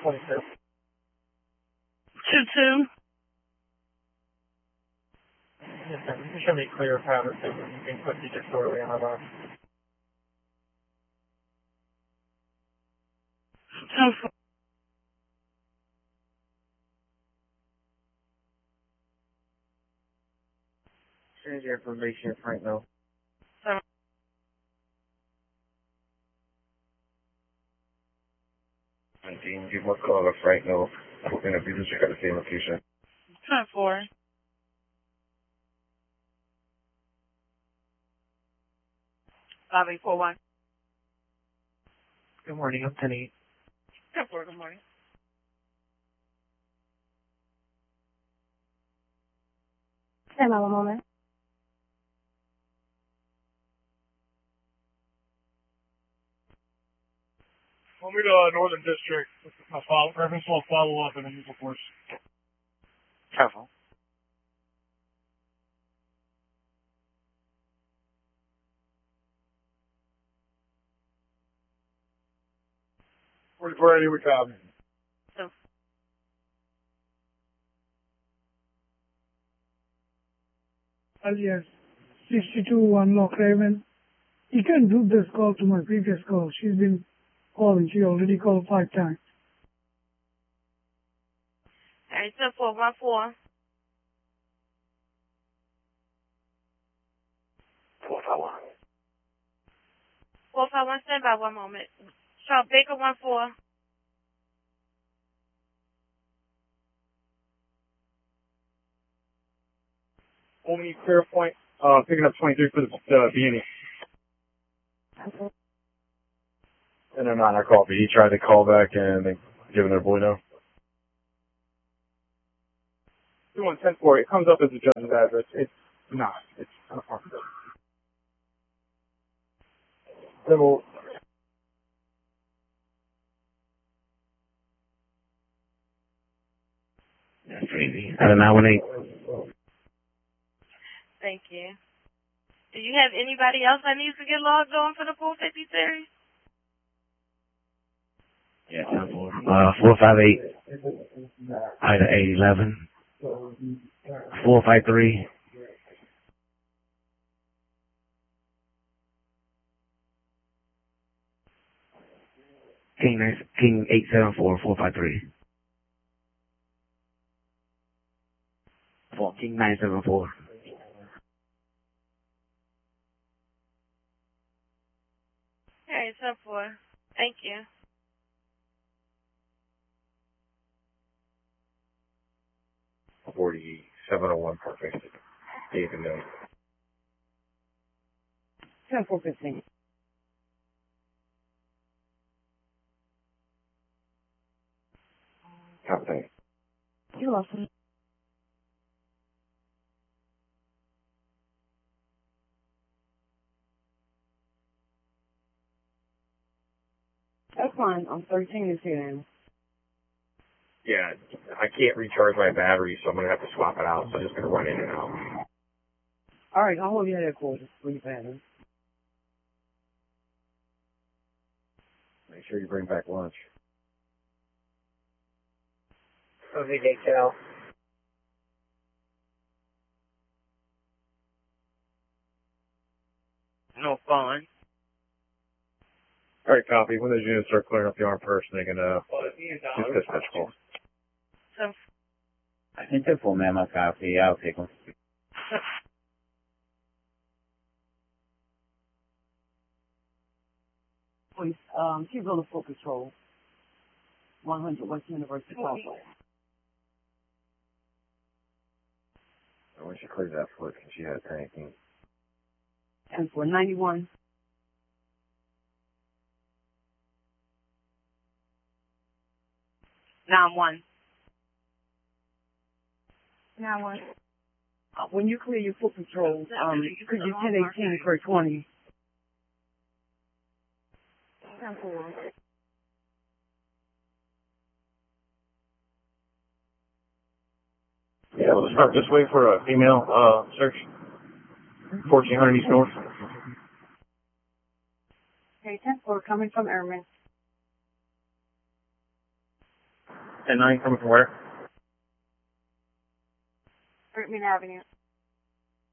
22. 22. Yes, ma'am. You can show me a clear pattern so you can put the disorderly on our box. 10-4. Change your information right now. 7. Dean, you must call us right now. We're going to be check at the same location. 10-4. Bobby 4-1. Good morning. I'm 10-8. 10-4. Good morning. Stand by one moment. Well, me to Northern District. My reference will follow up in the use of force. Careful. For any copy. So, Alias 62 Unlock Raven. You can do this call to my previous call. She's been calling. She already called 5 times. alright, 10-4. 1-4. 451. 451. Stand by one moment. Charles Baker 1-4. Only clear point. Picking up 23 for the B&E. And they're not our call, but he tried to call back and they giving their boy now. 2110-4. It comes up as a judge's address. It's not. It's an apartment. Then we'll. That's crazy. Out of 918. Thank you. Do you have anybody else that needs to get logged on for the 450 series? Yeah, 10-4. 458. Ida 811. 453. King 874 453. King 974. Alright, 10-4. Thank you. $4701 perfect. David knows. 10-4-15. Copy. You're welcome. That's fine. I'm 13 this year now. Yeah, I can't recharge my battery, so I'm going to have to swap it out. So I'm just going to run in and out. All right, I'll hold you at headquarters for your pattern. Make sure you bring back lunch. OVJ Cal. No fun. All right, copy. When those units start clearing up the armed person, they can just dispatch call. So, I think they're full, ma'am. I copy. I'll take them. Please, she's on the full patrol. 100 West University Parkway. When she clears that foot, she has tanking. And for 91. Now 1. Now what? When you clear your foot patrol, could you 1018 per 20? 10-4. Yeah, let's start this way for a female search. 1400 East North. Okay, 10-4 coming from Airman. 10-9 coming from where? Fruitman Avenue.